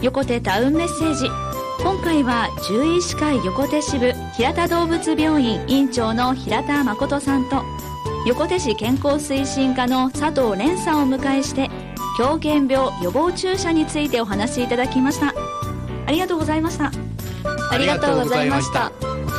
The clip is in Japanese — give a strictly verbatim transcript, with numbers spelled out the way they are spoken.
横手タウンメッセージ。今回は獣医師会横手支部平田動物病院院長の平田誠さんと、横手市健康推進課の佐藤蓮さんをお迎えして、狂犬病予防注射についてお話しいただきました。ありがとうございました。 ありがとうございました。